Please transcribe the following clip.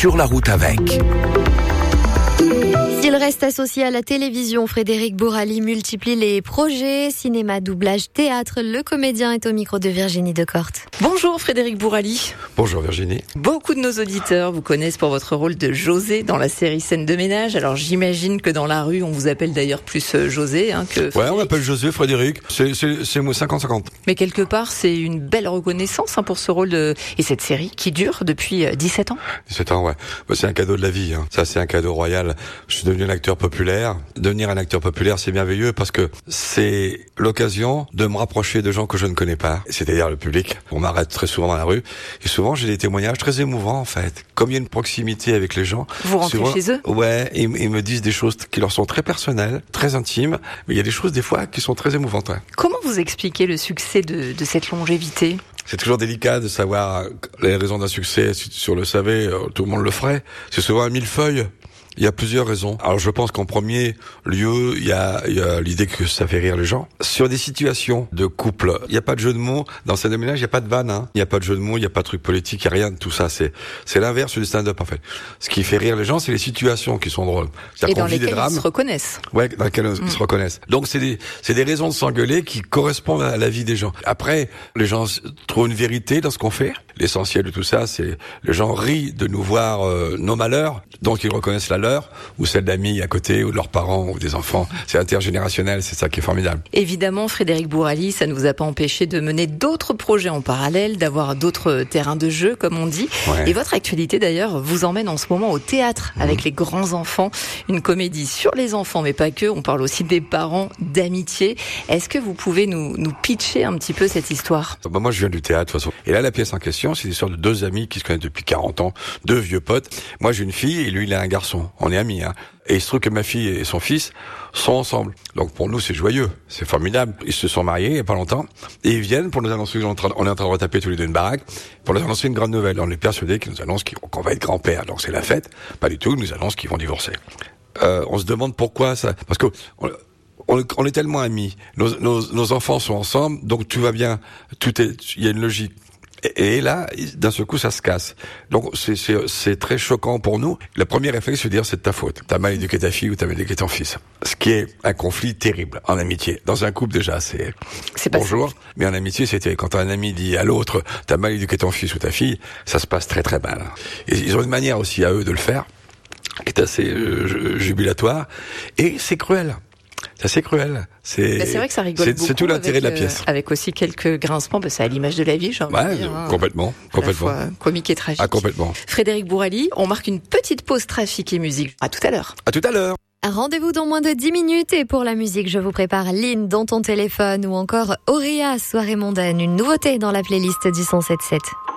Sur la route avec. S'il reste associé à la télévision, Frédéric Bourali multiplie les projets, cinéma, doublage, théâtre. Le comédien est au micro de Virginie Decorte. Bonjour Frédéric Bourali. Bonjour Virginie. Beaucoup de nos auditeurs vous connaissent pour votre rôle de José dans la série Scène de ménage. Alors j'imagine que dans la rue, on vous appelle d'ailleurs plus José que Frédéric. Ouais, on m'appelle José, Frédéric. C'est 50-50. Mais quelque part, c'est une belle reconnaissance pour ce rôle et cette série qui dure depuis 17 ans. 17 ans, ouais. C'est un cadeau de la vie. Ça, c'est un cadeau royal. Je suis devenu un acteur populaire. Devenir un acteur populaire, c'est merveilleux parce que c'est l'occasion de me rapprocher de gens que je ne connais pas, c'est-à-dire le public. On m'arrête très souvent dans la rue et souvent j'ai des témoignages très émouvants en fait. Comme il y a une proximité avec les gens. Vous rentrez souvent, chez eux? Ouais, ils me disent des choses qui leur sont très personnelles, très intimes, mais il y a des choses des fois qui sont très émouvantes. Ouais. Comment vous expliquez le succès de cette longévité? C'est toujours délicat de savoir les raisons d'un succès. Si on le savait, tout le monde le ferait. C'est souvent un millefeuille. Il y a plusieurs raisons. Alors je pense qu'en premier lieu, il y a l'idée que ça fait rire les gens. Sur des situations de couple, il n'y a pas de jeu de mots. Dans Scène de ménage, il n'y a pas de vanne. Il n'y a pas de jeu de mots, il n'y a pas de truc politique, il n'y a rien de tout ça. C'est l'inverse du stand-up en fait. Ce qui fait rire les gens, c'est les situations qui sont drôles. Et dans lesquelles ils se reconnaissent. Ouais, dans lesquelles ils se reconnaissent. Donc c'est des raisons de s'engueuler qui correspondent à la vie des gens. Après, les gens trouvent une vérité dans ce qu'on fait. L'essentiel de tout ça, c'est les gens rient de nous voir nos malheurs, donc ils reconnaissent la leur, ou celle d'amis à côté, ou de leurs parents, ou des enfants. C'est intergénérationnel, c'est ça qui est formidable. Évidemment, Frédéric Bourali, ça ne vous a pas empêché de mener d'autres projets en parallèle, d'avoir d'autres terrains de jeu, comme on dit. Ouais. Et votre actualité, d'ailleurs, vous emmène en ce moment au théâtre, avec les grands enfants. Une comédie sur les enfants, mais pas que. On parle aussi des parents, d'amitié. Est-ce que vous pouvez nous pitcher un petit peu cette histoire? Moi, je viens du théâtre, de toute façon. Et là, la pièce en question, c'est l'histoire de deux amis qui se connaissent depuis 40 ans, deux vieux potes. Moi, j'ai une fille et lui, il a un garçon. On est amis, hein. Et il se trouve que ma fille et son fils sont ensemble. Donc pour nous, c'est joyeux, c'est formidable. Ils se sont mariés il n'y a pas longtemps et ils viennent pour nous annoncer qu'on est en train de retaper tous les deux une baraque pour nous annoncer une grande nouvelle. On est persuadés qu'ils nous annoncent qu'on va être grand-père. Donc c'est la fête. Pas du tout, ils nous annoncent qu'ils vont divorcer. On se demande pourquoi ça. Parce que on est tellement amis. Nos enfants sont ensemble, donc tout va bien. Il y a une logique. Et là, d'un seul coup, ça se casse. Donc, c'est très choquant pour nous. Le premier réflexe, c'est de dire, c'est de ta faute. T'as mal éduqué ta fille ou t'as mal éduqué ton fils. Ce qui est un conflit terrible en amitié. Dans un couple, déjà, c'est bonjour. Pas mais en amitié, c'était quand un ami dit à l'autre, t'as mal éduqué ton fils ou ta fille, ça se passe très très mal. Et ils ont une manière aussi à eux de le faire, qui est assez jubilatoire. Et c'est cruel. C'est assez cruel. C'est vrai que ça rigole beaucoup. C'est tout l'intérêt de la pièce. Avec aussi quelques grincements, c'est à l'image de la vie, j'ai envie de dire. Complètement. À la fois comique et tragique. Ah, complètement. Frédéric Bourali, on marque une petite pause trafic et musique. À tout à l'heure. À tout à l'heure. Rendez-vous dans moins de 10 minutes et pour la musique, je vous prépare Lynn dans ton téléphone ou encore Auréa, Soirée mondaine, une nouveauté dans la playlist du 107.7.